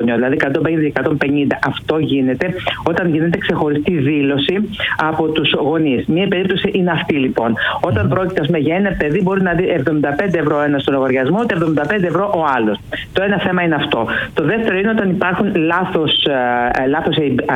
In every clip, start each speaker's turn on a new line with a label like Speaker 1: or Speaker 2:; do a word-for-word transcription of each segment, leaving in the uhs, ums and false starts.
Speaker 1: μνημόνιο, δηλαδή εκατόν πενήντα και εκατόν πενήντα. Αυτό γίνεται όταν γίνεται ξεχωριστή δήλωση από τους γονείς. Μία περίπτωση είναι αυτή λοιπόν. Όταν πρόκειται για ένα παιδί, μπορεί να δει εβδομήντα πέντε ευρώ ένα στο λογαριασμό, και εβδομήντα πέντε ευρώ ο άλλος. Το ένα θέμα είναι αυτό. Το δεύτερο είναι όταν υπάρχουν λάθος, λάθος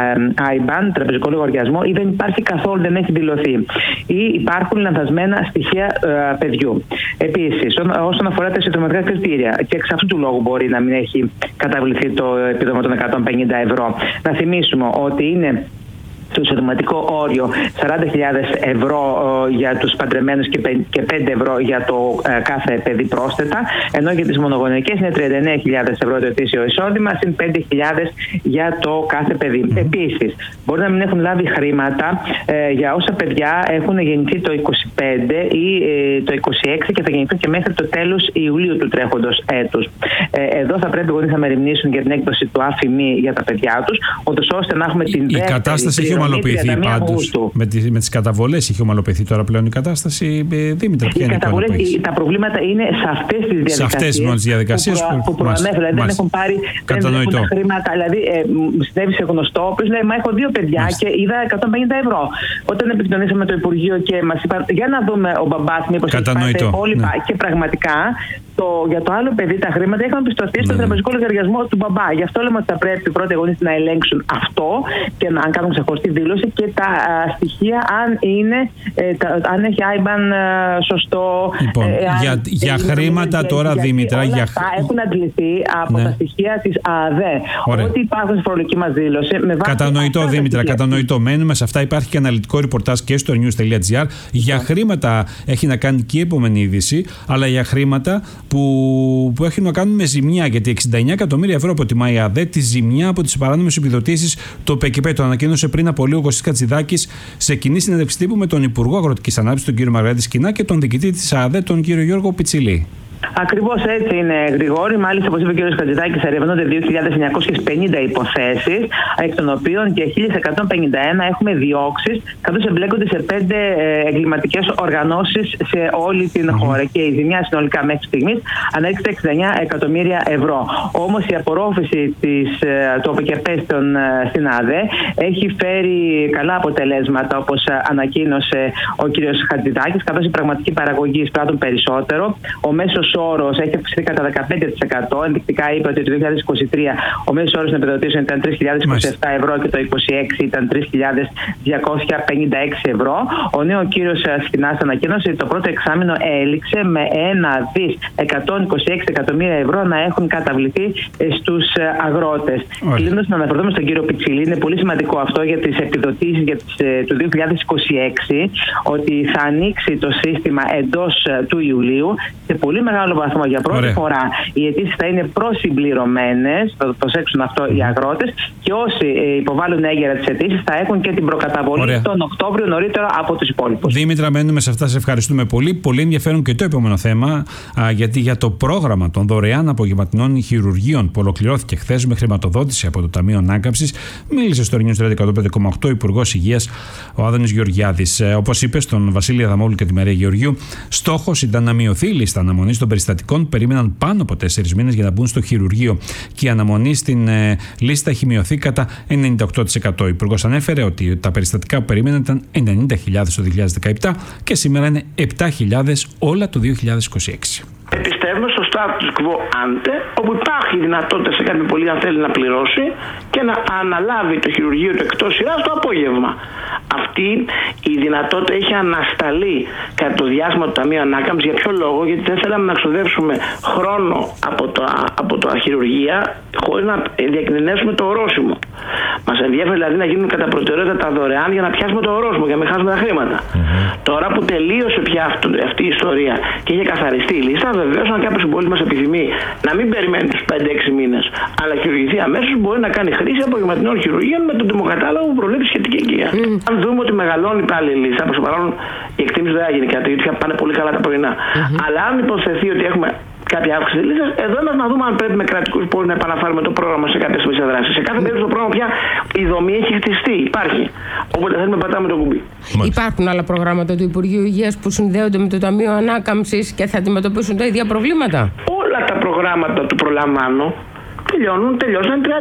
Speaker 1: άι μπαν, τραπεζικό λογαριασμό, ή δεν υπάρχει καθόλου, δεν έχει δηλωθεί, ή υπάρχουν λανθασμένα στοιχεία ε, παιδιού. Επίσης, όσον αφορά τα συντροματικά κριτήρια, και εξ αυτού του λόγου μπορεί να μην έχει καταβληθεί το επίδομα των εκατόν πενήντα ευρώ. Να θυμίσουμε ότι είναι το εισοδηματικό όριο σαράντα χιλιάδες ευρώ για τους παντρεμένους και πέντε ευρώ για το κάθε παιδί πρόσθετα, ενώ για τις μονογονεϊκές είναι τριάντα εννέα χιλιάδες ευρώ το ετήσιο εισόδημα, συν πέντε χιλιάδες για το κάθε παιδί. Mm-hmm. Επίσης, μπορεί να μην έχουν λάβει χρήματα ε, για όσα παιδιά έχουν γεννηθεί το είκοσι πέντε ή ε, το είκοσι έξι και θα γεννηθούν και μέχρι το τέλος Ιουλίου του τρέχοντος έτους. Ε, εδώ θα πρέπει οι γονείς να μεριμνήσουν για την έκδοση του ΑΦΙΜΗ για τα παιδιά τους, ώστε να έχουμε την δεύτερη.
Speaker 2: Η κατάσταση έχει ομαλοποιηθεί πάντως. Με, τις, με τις καταβολές έχει ομαλοποιηθεί τώρα πλέον η κατάσταση. Δήμητρα, ποια είναι η καταβολές,
Speaker 1: η, τα προβλήματα είναι σε αυτές τις διαδικασίες. Σε
Speaker 2: αυτές μόνο τις διαδικασίες
Speaker 1: που, που, που προανέφερα. Δηλαδή δεν έχουν πάρει δεν έχουν χρήματα. Δηλαδή, ε, μου συνέβη σε γνωστό, ο οποίος λέει: Μα έχω δύο παιδιά Μάλιστα. και είδα εκατόν πενήντα ευρώ. Όταν επικοινωνήσαμε με το Υπουργείο και μας είπαν: Για να δούμε ο μπαμπάς, μήπως έχει πάρει τα υπόλοιπα. Ναι. Και πραγματικά το, για το άλλο παιδί τα χρήματα είχαν πιστωθεί ναι. στο τραπεζικό λογαριασμό του μπαμπά. Γι' αυτό λέμε ότι θα πρέπει οι πρώτοι γονείς να ελέγξουν αυτό και να αν κάνουν ξεχωριστή δήλωση και τα α, στοιχεία, αν, είναι, ε, τα, αν έχει άι μπαν σωστό.
Speaker 2: Λοιπόν, ε, για, για χρήματα τώρα, Δήμητρα.
Speaker 1: Όλα
Speaker 2: για...
Speaker 1: αυτά έχουν αντληθεί από ναι. τα στοιχεία της ΑΔΕ.
Speaker 2: Ωραία.
Speaker 1: Ό,τι υπάρχουν στη φορολογική μας δήλωση. Με βάση
Speaker 2: κατανοητό, Δήμητρα, κατανοητό. Μένουμε σε αυτά. Υπάρχει και αναλυτικό ρεπορτάζ και στο news τελεία gr. Για yeah. χρήματα έχει να κάνει και η επόμενη είδηση, αλλά για χρήματα που, που έχουν να κάνουν με ζημιά. Γιατί εξήντα εννέα εκατομμύρια ευρώ αποτιμάει η ΑΔΕ τη ζημιά από τις παράνομες επιδοτήσεις. Το ΠΚΠ το ανακοίνωσε πριν από λίγο ο Κωστής Κατσιδάκης σε κοινή συνέντευξη τύπου με τον Υπουργό Αγροτικής Ανάπτυξης, τον κύριο Μαργαρίτη Σκινά, και τον διοικητή της ΑΔΕ, τον κύριο Γιώργο Πιτσιλή.
Speaker 1: Ακριβώς έτσι είναι, Γρηγόρη. Μάλιστα, όπως είπε ο κ. Κατσιδάκης, ερευνώνται δύο χιλιάδες εννιακόσιες πενήντα υποθέσεις, εκ των οποίων και χίλια εκατόν πενήντα ένα έχουμε διώξεις, καθώς εμπλέκονται σε πέντε εγκληματικές οργανώσεις σε όλη την mm-hmm. χώρα. Και η ζημιά συνολικά μέχρι στιγμής ανέρχεται εξήντα εννέα εκατομμύρια ευρώ. Όμως η απορρόφηση της, του ΟΠΚΠ στην ΑΔΕ έχει φέρει καλά αποτελέσματα, όπως ανακοίνωσε ο κ. Χατζηδάκης, καθώς η πραγματική παραγωγή εισπράττουν περισσότερο. Ο μέσος όρος έχει αυξηθεί κατά δεκαπέντε τοις εκατό. Ενδεικτικά είπε ότι το δύο χιλιάδες είκοσι τρία ο μέσος όρος των επιδοτήσεων ήταν τρεις χιλιάδες είκοσι επτά ευρώ και το είκοσι έξι ήταν τρεις χιλιάδες διακόσια πενήντα έξι ευρώ. Ο νέος κύριος Σκινάς ανακοίνωσε ότι το πρώτο εξάμηνο έληξε με ένα δις εκατόν είκοσι έξι εκατομμύρια ευρώ να έχουν καταβληθεί στους αγρότες. Κλείνοντας, να αναφερθούμε στον κύριο Πιτσιλή, είναι πολύ σημαντικό αυτό για τις επιδοτήσεις για τις, του δύο χιλιάδες είκοσι έξι, ότι θα ανοίξει το σύστημα εντός του Ιουλίου σε πολύ μεγάλο βαθμό. Για πρώτη Ωραία. φορά οι αιτήσεις θα είναι προσυμπληρωμένες, θα το προσέξουν αυτό οι αγρότες, και όσοι υποβάλλουν έγκαιρα τις αιτήσεις θα έχουν και την προκαταβολή Ωραία. τον Οκτώβριο νωρίτερα από τους υπόλοιπους.
Speaker 2: Δήμητρα, μένουμε σε αυτά. Σε ευχαριστούμε πολύ. Πολύ ενδιαφέρον και το επόμενο θέμα, α, γιατί για το πρόγραμμα των δωρεάν απογευματινών χειρουργείων που ολοκληρώθηκε χθες με χρηματοδότηση από το Ταμείο Ανάκαμψης, μίλησε στο News εκατόν πέντε κόμμα οκτώ ο Υπουργός Υγείας, ο Άδωνης Γεωργιάδης. Ε, όπως είπε στον Βασίλη Αδαμόπουλο και τη Μαρία Γεωργίου, στόχος ήταν να μειωθεί η λίστα αναμονής των περιστατικών. Περίμεναν πάνω από τέσσερις μήνες για να μπουν στο χειρουργείο και η αναμονή στην ε, λίστα έχει μειωθεί κατά ενενήντα οκτώ τοις εκατό. Ο Υπουργός ανέφερε ότι τα περιστατικά που περίμεναν ήταν ενενήντα χιλιάδες το δύο χιλιάδες δεκαεπτά και σήμερα είναι επτά χιλιάδες όλα το δύο χιλιάδες είκοσι έξι.
Speaker 3: Πιστεύουμε στο status quo ante, όπου υπάρχει δυνατότητα σε κάποιον πολίτη, αν θέλει, να πληρώσει και να αναλάβει το χειρουργείο του εκτός σειράς το απόγευμα. Αυτή η δυνατότητα έχει ανασταλεί κατά το διάστημα του Ταμείου Ανάκαμψης. Για ποιο λόγο? Γιατί δεν θέλαμε να ξοδέψουμε χρόνο από τα, από τα χειρουργεία χωρίς να διακινδυνεύσουμε το ορόσημο. Μας ενδιαφέρει δηλαδή να γίνουν κατά προτεραιότητα τα δωρεάν για να πιάσουμε το ορόσημο, για να μην χάσουμε τα χρήματα. Mm-hmm. Τώρα που τελείωσε πια αυτό, αυτή η ιστορία και είχε καθαριστεί η λίστα, βεβαίως αν κάποιος συμπολίτης μας επιθυμεί να μην περιμένει τους πέντε έξι μήνες, αλλά χειρουργηθεί αμέσως, μπορεί να κάνει χρήση απογευματινών χειρουργείων με τον τιμοκατάλογο που προβλέπει σχετική εγκύα. Mm. Αν δούμε ότι μεγαλώνει πάλι η λίστα, προς το παρόν η εκτίμηση δεν θα γίνει κάτι, γιατί πάνε πολύ καλά τα πρωινά. Mm-hmm. Αλλά αν υποθεθεί ότι έχουμε κάποια αύξηση της λίστας, εδώ είμαστε να δούμε αν πρέπει με κρατικούς πόρους να επαναφέρουμε το πρόγραμμα σε κάποιες μεσές δράσεις. Σε κάθε περίπτωση το πρόγραμμα πια η δομή έχει χτιστεί, υπάρχει. Όποτε θέλουμε πατάμε το κουμπί.
Speaker 4: Μάλιστα. Υπάρχουν άλλα προγράμματα του Υπουργείου Υγείας που συνδέονται με το Ταμείο Ανάκαμψης και θα αντιμετωπίσουν τα ίδια προβλήματα?
Speaker 3: Όλα τα προγράμματα του προλαμβάνω τελειώνουν, τελειώσαν